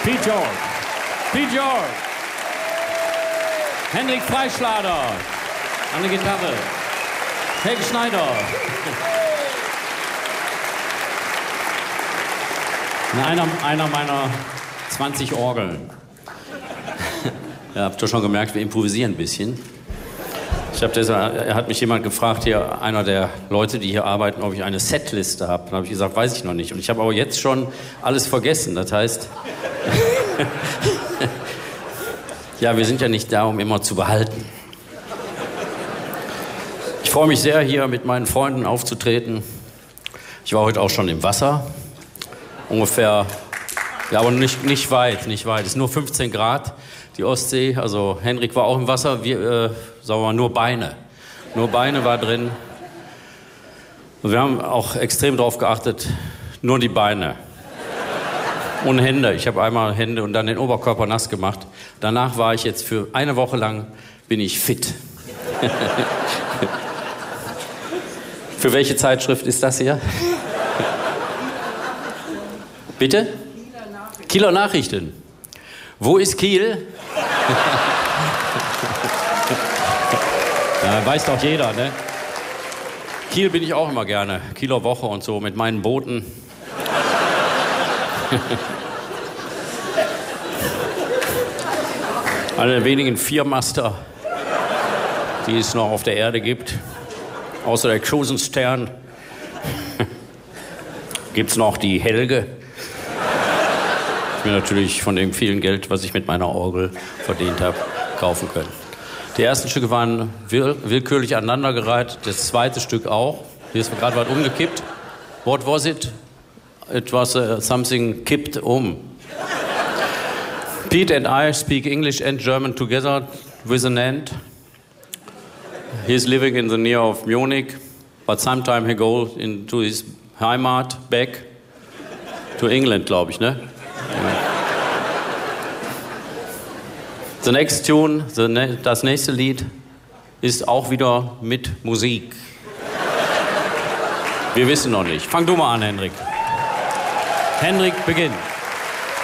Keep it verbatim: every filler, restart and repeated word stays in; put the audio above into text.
Pete George. Pete George. Henrik Freischlader an der Gitarre. Helge Schneider. Einer, einer meiner zwanzig Orgeln. Ihr habt doch schon gemerkt, wir improvisieren ein bisschen. Ich hab das, er hat mich jemand gefragt, hier, einer der Leute, die hier arbeiten, ob ich eine Setliste habe. Dann habe ich gesagt, weiß ich noch nicht. Und ich habe aber jetzt schon alles vergessen. Das heißt, ja, wir sind ja nicht da, um immer zu behalten. Ich freue mich sehr, hier mit meinen Freunden aufzutreten. Ich war heute auch schon im Wasser. Ungefähr, ja, aber nicht, nicht weit, nicht weit. Es ist nur fünfzehn Grad, die Ostsee. Also Henrik war auch im Wasser, wir, äh, sagen wir mal, nur Beine. Nur Beine war drin. Und wir haben auch extrem darauf geachtet, nur die Beine. Und Hände. Ich habe einmal Hände und dann den Oberkörper nass gemacht. Danach war ich jetzt für eine Woche lang, bin ich fit. Für welche Zeitschrift ist das hier? Bitte? Kieler Nachrichten. Kieler Nachrichten. Wo ist Kiel? Ja, weiß doch jeder, ne? Kiel bin ich auch immer gerne. Kieler Woche und so mit meinen Booten. Einer der wenigen Viermaster, die es noch auf der Erde gibt. Außer der Cruisenstern gibt es noch die Helge. Ich mir natürlich von dem vielen Geld, was ich mit meiner Orgel verdient habe, kaufen können. Die ersten Stücke waren will willkürlich aneinandergereiht, das zweite Stück auch. Hier ist gerade was umgekippt. What was it? It was uh, something kipped um. Pete and I speak English and German together with an end. He's living in the near of Munich, but sometime he goes into his Heimat back to England, glaube ich, ne? The next tune, the ne das nächste Lied, ist auch wieder mit Musik. Wir wissen noch nicht. Fang du mal an, Henrik. Henrik, beginn.